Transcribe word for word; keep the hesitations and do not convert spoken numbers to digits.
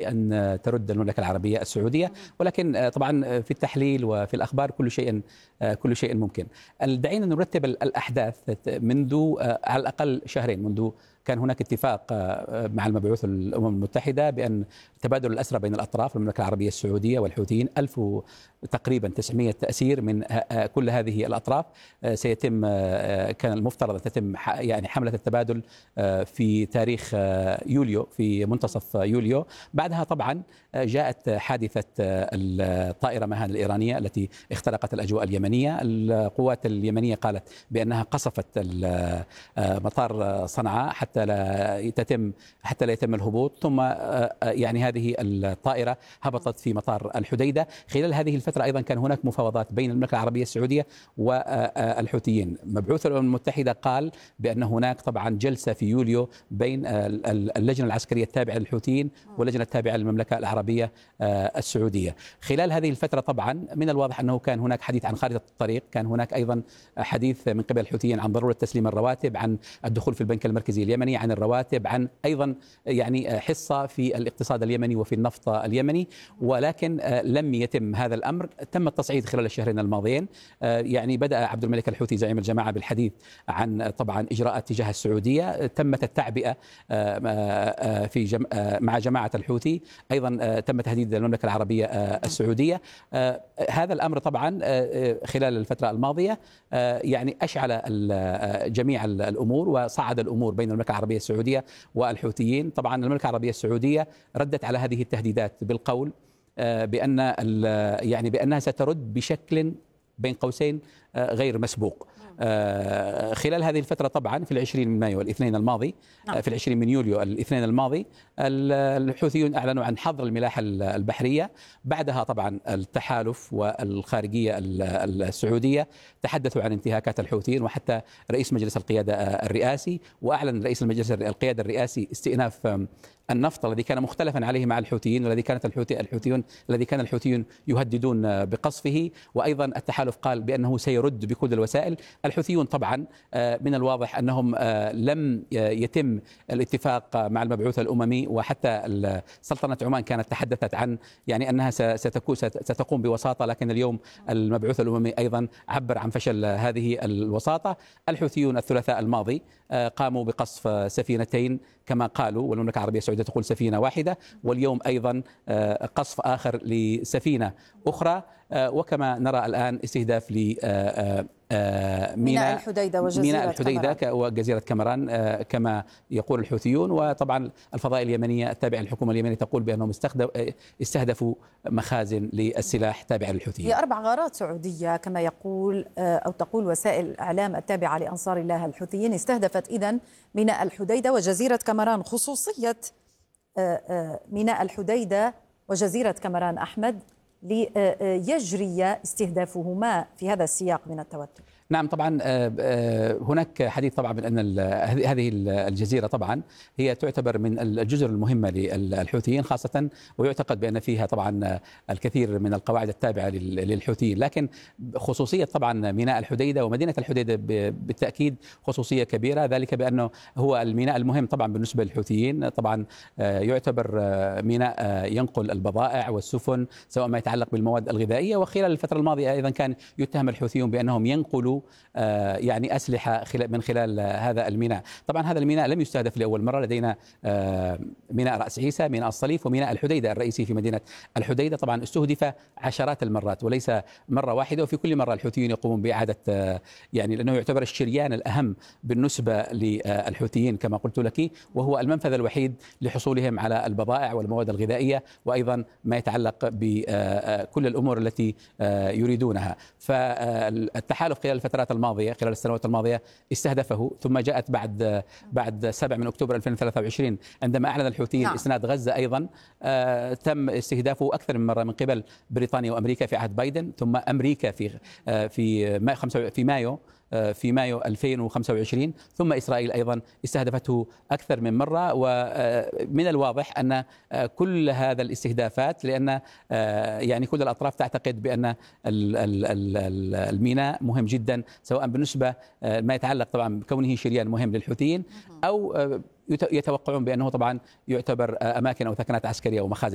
بأن ترد المملكة العربية السعودية، ولكن طبعا في التحليل وفي الأخبار كل شيء كل شيء ممكن. دعينا نرتب الأحداث منذ على الأقل شهرين. منذ كان هناك اتفاق مع المبعوث الأمم المتحدة بأن تبادل الأسرى بين الأطراف المملكة العربية السعودية والحوثيين ألف تقريبا تسعمائة أسير من كل هذه الأطراف سيتم كان المفترض أن تتم يعني حملة التبادل في تاريخ يوليو في منتصف يوليو. بعدها طبعا جاءت حادثة الطائرة مهان الإيرانية التي اخترقت الأجواء اليمنية. القوات اليمنية قالت بأنها قصفت مطار صنعاء حتى لا تتم حتى لا يتم الهبوط، ثم يعني هذه الطائرة هبطت في مطار الحديدة. خلال هذه الفترة أيضا كان هناك مفاوضات بين المملكة العربية السعودية والحوثيين. مبعوث الأمم المتحدة قال بأن هناك طبعا جلسة في يوليو بين اللجنة العسكرية التابعة للحوثيين واللجنة التابعة للمملكة العربية السعودية. خلال هذه الفترة طبعا من الواضح أنه كان هناك حديث عن خارطة الطريق، كان هناك أيضا حديث من قبل الحوثيين عن ضرورة تسليم الرواتب، عن الدخول في البنك المركزي اليمني، عن الرواتب، عن أيضا يعني حصة في الاقتصاد اليمني وفي النفط اليمني. ولكن لم يتم هذا الأمر. تم التصعيد خلال الشهرين الماضيين. يعني بدأ عبد الملك الحوثي زعيم الجماعة بالحديث عن طبعا إجراءات تجاه السعودية. تمت التعبئة في جم... مع جماعة الحوثي. أيضا تم تهديد المملكة العربية السعودية. هذا الأمر طبعا خلال الفترة الماضية يعني أشعل جميع الأمور وصعد الأمور بين المملكة العربية السعودية والحوثيين. طبعا المملكة العربية السعودية ردت على هذه التهديدات بالقول بأن يعني بأنها سترد بشكل بين قوسين غير مسبوق. خلال هذه الفترة طبعا في العشرين من مايو الاثنين الماضي في العشرين من يوليو الاثنين الماضي الحوثيون أعلنوا عن حظر الملاحة البحرية. بعدها طبعا التحالف والخارجية السعودية تحدثوا عن انتهاكات الحوثيين، وحتى رئيس مجلس القيادة الرئاسي وأعلن رئيس المجلس القيادة الرئاسي استئناف النفط الذي كان مختلفا عليه مع الحوثيين، والذي كانت الحوثي الحوثيون الذي كان الحوثيون يهددون بقصفه. وأيضا التحالف قال بأنه سيرد بكل الوسائل. الحوثيون طبعا من الواضح أنهم لم يتم الاتفاق مع المبعوث الأممي، وحتى سلطنة عمان كانت تحدثت عن يعني أنها ستكون ستقوم بوساطة، لكن اليوم المبعوث الأممي أيضا عبر عن فشل هذه الوساطة. الحوثيون الثلاثاء الماضي قاموا بقصف سفينتين كما قالوا، والمملكة العربية السعودية تقول سفينة واحدة، واليوم أيضا قصف آخر لسفينة أخرى. وكما نرى الآن استهداف ل ميناء الحديدة وجزيرة ميناء الحديدة وجزيرة كمران كما يقول الحوثيون. وطبعا الفضائية اليمنية التابعة للحكومة اليمنية تقول بأنهم استهدفوا مخازن للسلاح تابعة للحوثيين. هي أربع غارات سعودية كما يقول أو تقول وسائل الإعلام التابعة لأنصار الله الحوثيين استهدفت إذن ميناء الحديدة وجزيرة كمران. خصوصية ميناء ميناء وجزيرة كمران أحمد ليجري استهدافهما في هذا السياق من التوتر؟ نعم طبعا هناك حديث طبعا بأن هذه الجزيرة طبعا هي تعتبر من الجزر المهمة للحوثيين خاصة، ويعتقد بأن فيها طبعا الكثير من القواعد التابعة للحوثيين. لكن خصوصية طبعا ميناء الحديدة ومدينة الحديدة بالتأكيد خصوصية كبيرة، ذلك بأنه هو الميناء المهم طبعا بالنسبة للحوثيين. طبعا يعتبر ميناء ينقل البضائع والسفن سواء ما يتعلق بالمواد الغذائية. وخلال الفترة الماضية أيضا كان يتهم الحوثيون بأنهم ينقلوا يعني أسلحة من خلال هذا الميناء. طبعا هذا الميناء لم يستهدف لأول مرة. لدينا ميناء رأس عيسى، ميناء الصليف، وميناء الحديدة الرئيسي في مدينة الحديدة. طبعا استهدف عشرات المرات وليس مرة واحدة، وفي كل مرة الحوثيين يقومون بإعادة يعني لأنه يعتبر الشريان الأهم بالنسبة للحوثيين كما قلت لك، وهو المنفذ الوحيد لحصولهم على البضائع والمواد الغذائية، وأيضا ما يتعلق بكل الأمور التي يريدونها. فالتحالف خلال الفترات الماضية خلال السنوات الماضية استهدفه، ثم جاءت بعد بعد سبعة من أكتوبر ألفين وثلاثة وعشرين عندما أعلن الحوثيين نعم. إسناد غزة أيضا آه تم استهدافه أكثر من مرة من قبل بريطانيا وأمريكا في عهد بايدن، ثم أمريكا في آه في في مايو في مايو ألفين وخمسة وعشرين، ثم إسرائيل أيضا استهدفته أكثر من مرة. ومن الواضح أن كل هذا الاستهدافات لأن يعني كل الأطراف تعتقد بأن الميناء مهم جدا، سواء بالنسبة ما يتعلق طبعا بكونه شريان مهم للحوثيين، أو يتوقعون بأنه طبعا يعتبر أماكن أو ثكنات عسكرية ومخازن.